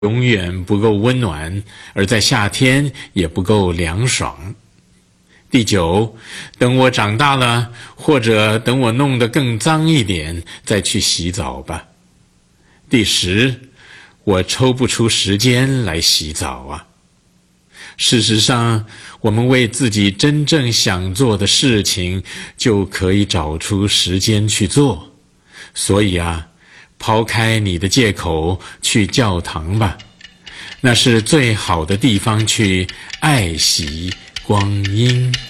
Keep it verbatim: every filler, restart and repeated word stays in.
永远不够温暖，而在夏天也不够凉爽。第九，等我长大了，或者等我弄得更脏一点，再去洗澡吧。第十，我抽不出时间来洗澡啊。事实上，我们为自己真正想做的事情，就可以找出时间去做。所以啊，抛开你的借口，去教堂吧，那是最好的地方去爱惜光阴。